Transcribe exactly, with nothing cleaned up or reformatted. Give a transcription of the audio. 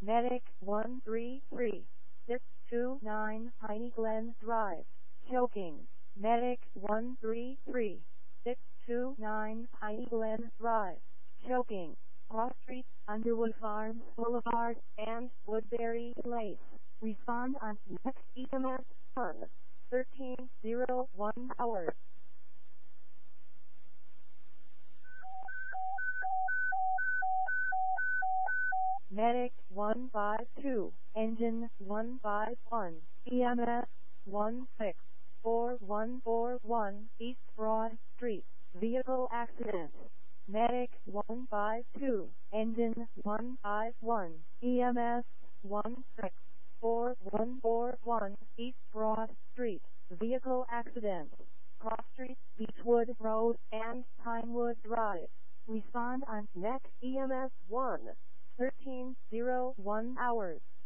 Medic one three three six two nine Piney Glen Drive, choking. Medic one three three six two nine Piney Glen Drive, choking. Cross Street, Underwood Farms Boulevard, and Woodbury Place. Respond on next E M S one thirteen oh one hours. Medic one five two, engine one five one, E M S one six four one four one, East Broad Street, vehicle accident. Medic one five two, engine one five one, E M S one six four one four one, East Broad Street, vehicle accident. Cross Street, Beechwood Road, and Pinewood Drive. Respond on next E M S one thirteen oh one hours.